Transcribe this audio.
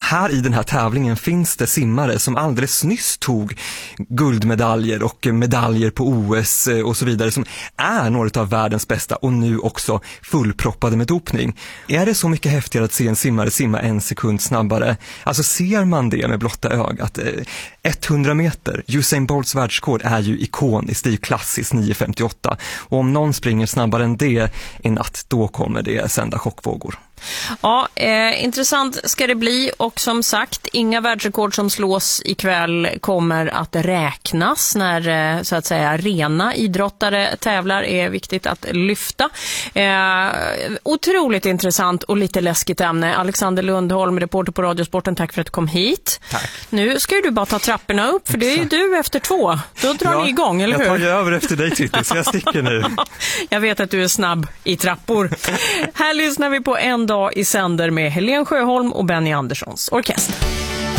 här i den här tävlingen finns det simmare som alldeles nyss tog guldmedaljer och medaljer på OS och så vidare, som är några av världens bästa och nu också fullproppade med dopning. Är det så mycket häftigare att se en simmare simma 1 sekund snabbare? Alltså ser man det med blotta ögat? 100 meter, Usain Bolts världsrekord är ju ikoniskt, det är ju klassiskt 9.58. Och om någon springer snabbare än det i natt, då kommer det sända chockvågor. Ja, intressant ska det bli, och som sagt, inga världsrekord som slås ikväll kommer att räknas när så att säga rena idrottare tävlar, är viktigt att lyfta. Otroligt intressant och lite läskigt ämne. Alexander Lundholm, reporter på Radiosporten, tack för att du kom hit. Tack. Nu ska ju du bara ta trapporna upp, för det är ju du efter 2. Då drar ni igång, eller hur? Jag tar ju över efter dig, Titti, så jag sticker nu. Jag vet att du är snabb i trappor. Här lyssnar vi på En dag i sänder med Helen Sjöholm och Benny Anderssons orkester.